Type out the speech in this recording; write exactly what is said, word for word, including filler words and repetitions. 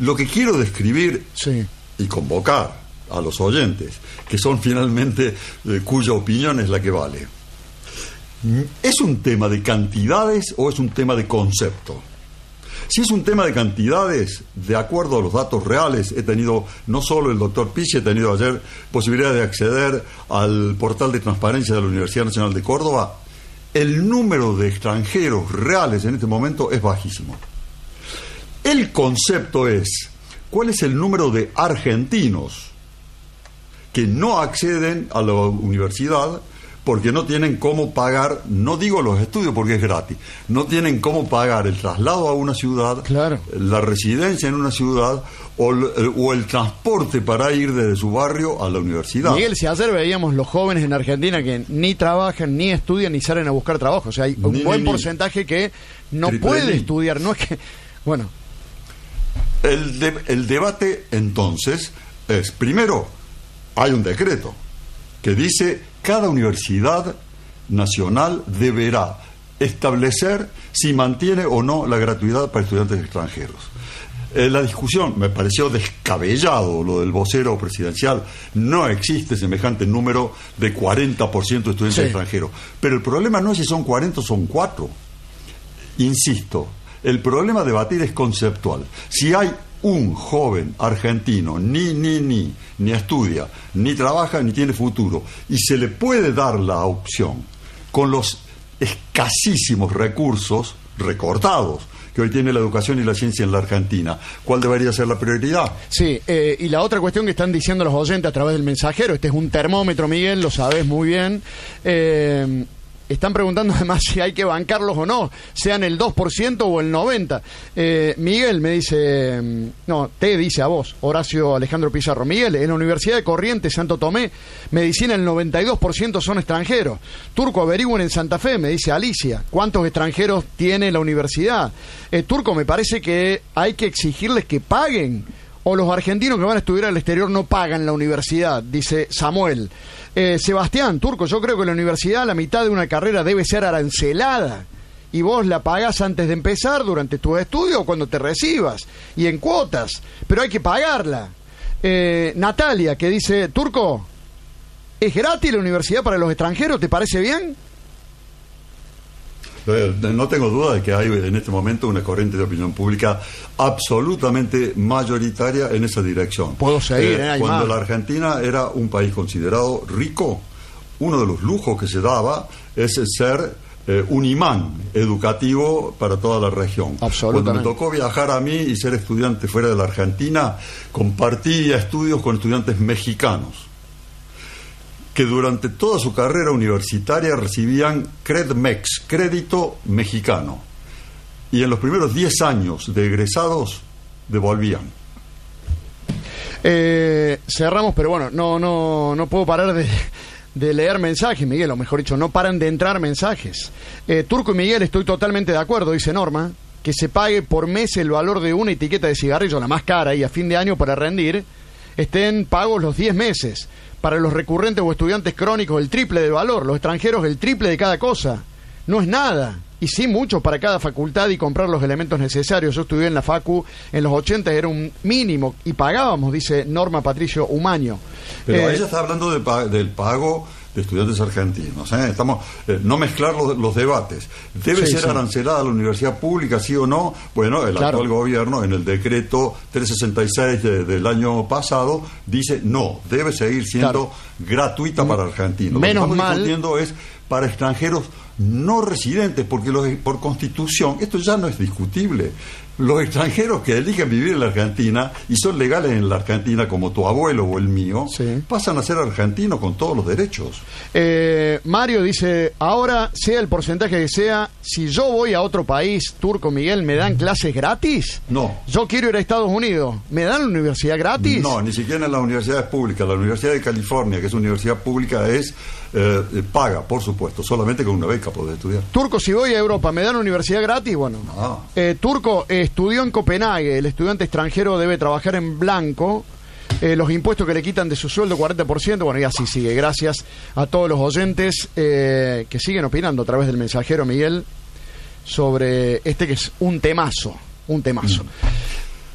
Lo que quiero describir sí. y convocar a los oyentes, que son finalmente eh, cuya opinión es la que vale. ¿Es un tema de cantidades o es un tema de concepto? Si es un tema de cantidades, de acuerdo a los datos reales, he tenido, no solo el doctor Pichi, he tenido ayer posibilidad de acceder al portal de transparencia de la Universidad Nacional de Córdoba, el número de extranjeros reales en este momento es bajísimo. El concepto es, ¿cuál es el número de argentinos que no acceden a la universidad porque no tienen cómo pagar, no digo los estudios porque es gratis, no tienen cómo pagar el traslado a una ciudad, claro, la residencia en una ciudad o el, o el transporte para ir desde su barrio a la universidad? Miguel, si ayer veíamos los jóvenes en Argentina que ni trabajan, ni estudian, ni salen a buscar trabajo, o sea, hay un ni, buen ni, porcentaje que no triple puede ni. estudiar, no es que, bueno. El, de, el debate entonces es, primero, hay un decreto que dice cada universidad nacional deberá establecer si mantiene o no la gratuidad para estudiantes extranjeros. Eh, la discusión me pareció descabellado lo del vocero presidencial. No existe semejante número de cuarenta por ciento de estudiantes sí. extranjeros. Pero el problema no es si son cuarenta o son cuatro. Insisto, el problema a debatir es conceptual. Si hay un joven argentino, ni, ni, ni, ni estudia, ni trabaja, ni tiene futuro, y se le puede dar la opción con los escasísimos recursos recortados que hoy tiene la educación y la ciencia en la Argentina, ¿cuál debería ser la prioridad? Sí, eh, y la otra cuestión que están diciendo los oyentes a través del mensajero, este es un termómetro, Miguel, lo sabes muy bien, eh... están preguntando además si hay que bancarlos o no, sean el dos por ciento o el noventa por ciento. Eh, Miguel me dice, no, te dice a vos, Horacio Alejandro Pizarro. Miguel, en la Universidad de Corrientes, Santo Tomé, medicina el noventa y dos por ciento son extranjeros. Turco, averigüen en Santa Fe, me dice Alicia, ¿cuántos extranjeros tiene la universidad? Eh, Turco, me parece que hay que exigirles que paguen. O los argentinos que van a estudiar al exterior no pagan la universidad, dice Samuel. Eh, Sebastián, Turco, yo creo que la universidad, la mitad de una carrera debe ser arancelada. Y vos la pagás antes de empezar, durante tus estudios o cuando te recibas. Y en cuotas. Pero hay que pagarla. Eh, Natalia, que dice, Turco, ¿es gratis la universidad para los extranjeros? ¿Te parece bien? No tengo duda de que hay en este momento una corriente de opinión pública absolutamente mayoritaria en esa dirección. Puedo seguir, eh, eh, Cuando más. La Argentina era un país considerado rico, uno de los lujos que se daba es ser eh, un imán educativo para toda la región. Cuando me tocó viajar a mí y ser estudiante fuera de la Argentina, compartí estudios con estudiantes mexicanos que durante toda su carrera universitaria recibían CredMex, crédito mexicano, y en los primeros diez años de egresados devolvían. Eh, cerramos, pero bueno, no, no, no puedo parar de, de leer mensajes, Miguel, o mejor dicho, no paran de entrar mensajes. Eh, Turco y Miguel, estoy totalmente de acuerdo, dice Norma, que se pague por mes el valor de una etiqueta de cigarrillo, la más cara, y a fin de año para rendir estén pagos los diez meses. Para los recurrentes o estudiantes crónicos el triple de valor, los extranjeros el triple de cada cosa. No es nada, y sí mucho para cada facultad y comprar los elementos necesarios. Yo estudié en la Facu en los ochenta, era un mínimo, y pagábamos, dice Norma Patricio Umaño. Pero eh, ella está hablando de pa- del pago de estudiantes argentinos, ¿eh? Estamos, eh, no mezclar los, los debates. ¿Debe sí, ser sí. arancelada la universidad pública, sí o no? Bueno, el claro. actual gobierno, en el decreto trescientos sesenta y seis de, del año pasado, dice no, debe seguir siendo claro. gratuita para argentinos. Menos Lo que estamos mal. discutiendo es para extranjeros no residentes, porque los, por constitución, esto ya no es discutible. Los extranjeros que eligen vivir en la Argentina y son legales en la Argentina, como tu abuelo o el mío, sí. pasan a ser argentinos con todos los derechos. Eh, Mario dice, ahora, sea el porcentaje que sea, si yo voy a otro país, Turco, Miguel, ¿me dan clases gratis? No. Yo quiero ir a Estados Unidos, ¿me dan la universidad gratis? No, ni siquiera en las universidades públicas. La Universidad de California, que es una universidad pública, es eh, paga, por supuesto. Solamente con una beca podés estudiar. Turco, si voy a Europa, ¿me dan universidad gratis? Bueno. No. Eh, Turco, eh, estudió en Copenhague. El estudiante extranjero debe trabajar en blanco. Eh, los impuestos que le quitan de su sueldo, cuarenta por ciento. Bueno, y así sigue. Gracias a todos los oyentes eh, que siguen opinando a través del mensajero, Miguel, sobre este que es un temazo. Un temazo. Mm.